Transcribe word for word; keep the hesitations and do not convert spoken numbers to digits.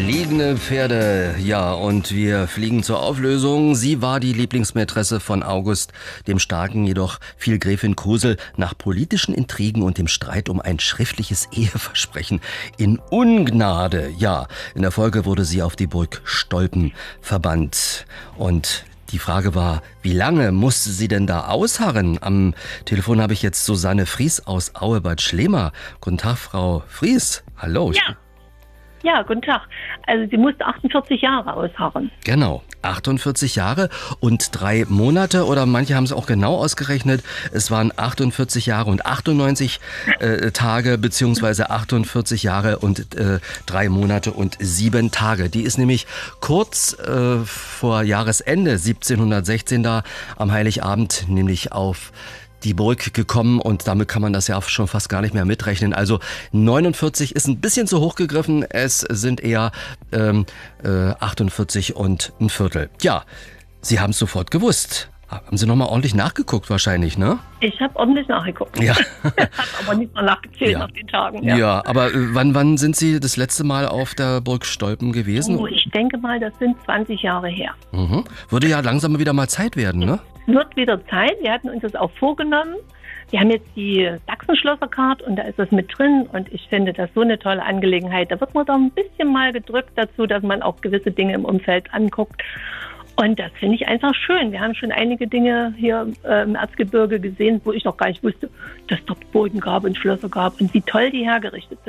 Fliegende Pferde, ja, und wir fliegen zur Auflösung. Sie war die Lieblingsmätresse von August dem Starken, jedoch fiel Gräfin Krusel nach politischen Intrigen und dem Streit um ein schriftliches Eheversprechen in Ungnade. Ja, in der Folge wurde sie auf die Burg Stolpen verbannt. Und die Frage war, wie lange musste sie denn da ausharren? Am Telefon habe ich jetzt Susanne Fries aus Aue-Bad Schlema. Guten Tag, Frau Fries. Hallo. Ja. Ja, guten Tag. Also sie musste achtundvierzig Jahre ausharren. Genau, achtundvierzig Jahre und drei Monate, oder manche haben es auch genau ausgerechnet. Es waren achtundvierzig Jahre und achtundneunzig äh, Tage, beziehungsweise achtundvierzig Jahre und äh, drei Monate und sieben Tage. Die ist nämlich kurz äh, vor Jahresende siebzehnhundertsechzehn da am Heiligabend, nämlich auf die Burg gekommen, und damit kann man das ja schon fast gar nicht mehr mitrechnen. Also neunundvierzig ist ein bisschen zu hoch gegriffen, es sind eher ähm, äh, achtundvierzig und ein Viertel. Ja, Sie haben es sofort gewusst. Haben Sie nochmal ordentlich nachgeguckt wahrscheinlich, ne? Ich habe ordentlich nachgeguckt. Ja. Ich habe aber nicht mal nachgezählt Ja. nach den Tagen. Ja, Ja, aber äh, wann, wann sind Sie das letzte Mal auf der Burg Stolpen gewesen? Oh, ich denke mal, das sind zwanzig Jahre her. Mhm. Würde ja langsam wieder mal Zeit werden, ne? Es wird wieder Zeit. Wir hatten uns das auch vorgenommen. Wir haben jetzt die Sachsenschlosserkarte und da ist das mit drin, und ich finde das so eine tolle Angelegenheit. Da wird man doch ein bisschen mal gedrückt dazu, dass man auch gewisse Dinge im Umfeld anguckt. Und das finde ich einfach schön. Wir haben schon einige Dinge hier äh, im Erzgebirge gesehen, wo ich noch gar nicht wusste, dass es dort Burgen gab und Schlösser gab und wie toll die hergerichtet sind.